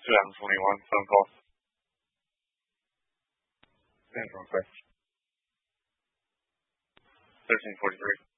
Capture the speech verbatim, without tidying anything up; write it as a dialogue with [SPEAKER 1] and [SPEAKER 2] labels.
[SPEAKER 1] twenty twenty-one phone call. And real quick. thirteen forty-three.